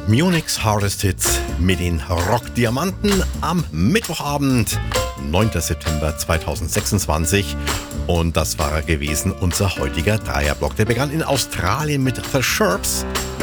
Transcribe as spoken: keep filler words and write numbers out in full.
Munich's Hardest Hits mit den Rockdiamanten am Mittwochabend, neunter September zweitausendsechsundzwanzig. Und das war gewesen unser heutiger Dreierblock. Der begann in Australien mit The Sherps.